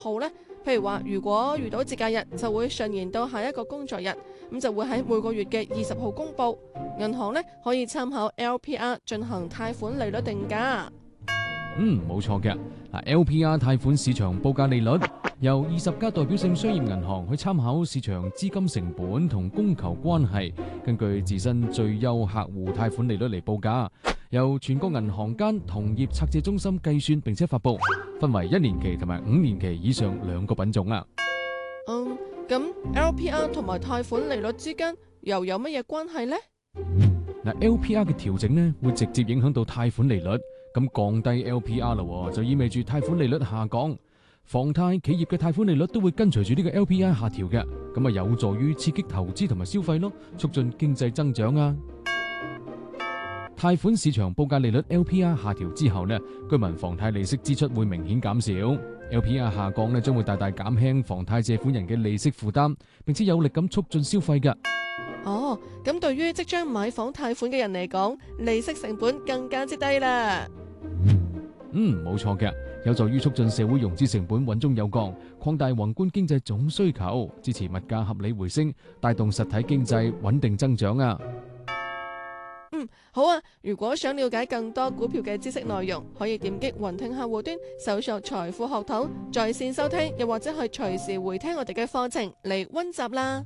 號呢？譬如話，如果遇到節假日，就會順延到下一個工作日，咁就會喺每個月嘅20號公佈。銀行呢可以參考 LPR 進行貸款利率定價。 冇錯嘅。LPR 貸款市場報價利率由20家代表性商業銀行去參考市場資金成本同供求關係，根據自身最優客戶貸款利率嚟報價，由全國銀行間同業拆借中心計算並且發佈，分為1年期同埋5年期以上2個品種啊。 咁 LPR 同埋貸款利率之間又有乜嘢關係呢 ？LPR 嘅調整呢會直接影響到貸款利率，咁降低 LPR 啦，就意味住貸款利率下降，房貸企業嘅貸款利率都會跟隨住呢個 LPR 下調嘅，咁啊有助於刺激投資同埋消費咯，促進經濟增長啊。貸款市場報價利率 LPR 下調之後呢，居民房貸利息支出會明顯減少。LPR 下降呢，將會大大減輕房貸借款人嘅利息負擔，並且有力咁促進消費嘅。 咁對於即將買房貸款嘅人嚟講，利息成本更加之低啦。 冇錯嘅，有助於促進社會融資成本穩中有降，擴大宏觀經濟總需求，支持物價合理回升，帶動實體經濟穩定增長啊。 好啊！如果想了解更多股票嘅知識內容，可以點擊雲聽客戶端搜索財富學堂，在線收聽，又或者係隨時回聽我哋嘅課程嚟溫習啦。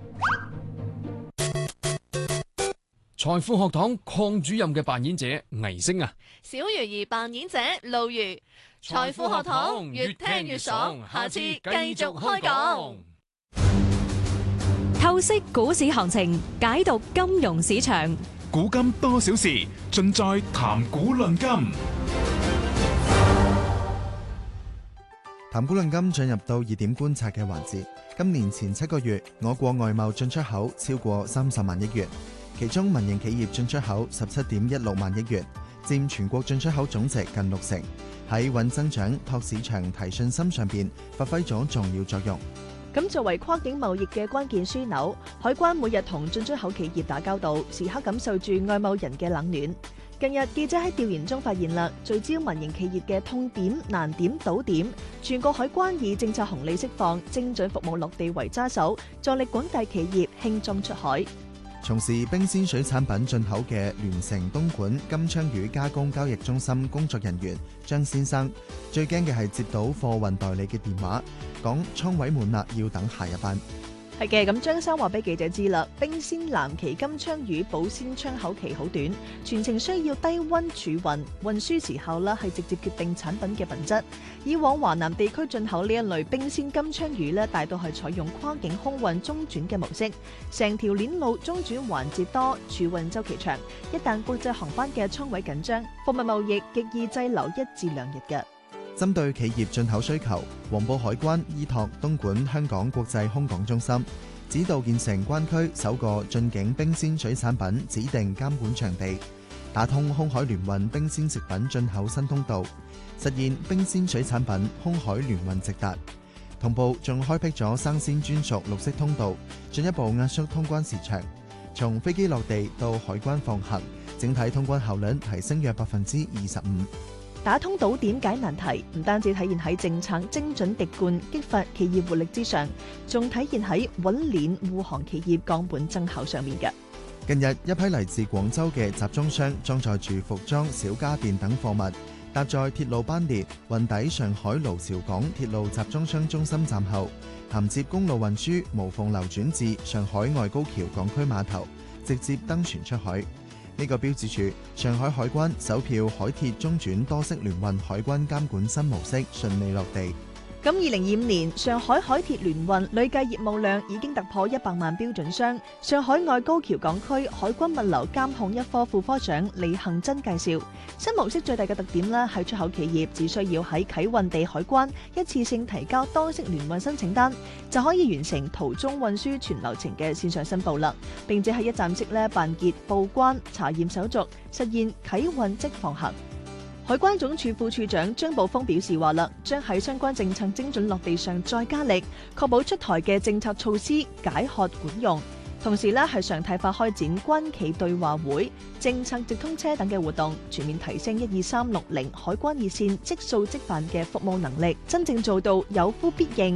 財富學堂鄺主任嘅扮演者倪星啊， 小魚兒扮演者露魚。財富學堂越聽越爽，下次繼續開講。 透析股市行情，解讀金融市場。 古今多少事，盡在談古論今。 談古論今進入到熱點觀察嘅環節。今年前7個月，我國外貿進出口超過30萬億元，其中民營企業進出口17.16萬億元，佔全國進出口總值近60%，喺穩增長、拓市場、提信心上邊發揮咗重要作用。 咁作為跨境貿易嘅關鍵樞紐，海關每日同進出口企業打交道，時刻感受住外貿人嘅冷暖。近日記者喺調研中發現啦，聚焦民營企業嘅痛點、難點、堵點，全國海關以政策紅利釋放、精準服務落地為揸手，助力廣大企業輕裝出海。 從事冰鮮水產品進口嘅聯成東莞金槍魚加工交易中心工作人員張先生，最驚嘅係接到貨運代理嘅電話，講倉位滿啦，要等下一班。 係嘅，咁張生話俾記者知啦，冰鮮藍鰭金槍魚保鮮窗口期好短，全程需要低溫儲運，運輸時候啦係直接決定產品嘅品質。以往華南地區進口呢一類冰鮮金槍魚咧，大多係採用跨境空運中轉嘅模式，成條鏈路中轉環節多，儲運週期長，一旦國際航班嘅倉位緊張，貨物貿易極易滯留1至2日嘅。 針對企業進口需求，黃埔海關依託東莞香港國際空港中心，指導建成關區首個進境冰鮮水產品指定監管場地，打通空海聯運冰鮮食品進口新通道，實現冰鮮水產品空海聯運直達。同步仲開闢咗生鮮專屬綠色通道，進一步壓縮通關時長。從飛機落地到海關放行，整體通關效率提升約25%。 打通堵點解難題，唔單止體現喺政策精準滴灌激發企業活力之上，仲體現喺穩鏈護航企業降本增效上面嘅。 近日，一批嚟自廣州嘅集裝箱裝載住服裝、小家電等貨物，搭載鐵路班列運抵上海盧潮港鐵路集裝箱中心站後，銜接公路運輸無縫流轉至上海外高橋港區碼頭，直接登船出海。呢個標誌住上海海關首票海鐵中轉多式聯運海關監管新模式順利落地。 咁2025年上海海鐵聯運累計業務量已經突破100萬標準箱。上海外高橋港區海關物流監控一科副科長李幸珍介紹，新模式最大嘅特點呢係出口企業只需要喺啟運地海關一次性提交多式聯運申請單，就可以完成途中運輸全流程嘅線上申報啦，並且係一站式辦結報關查驗手續，實現啟運即放行。海關總署副署長張寶峰表示話啦，將喺相關政策精準落地上再加力，確保出台嘅政策措施解渴管用。 同時係常態化開展關企對話會、政策直通車等嘅活動，全面提升12360海關熱線即訴即辦嘅服務能力，真正做到有呼必應。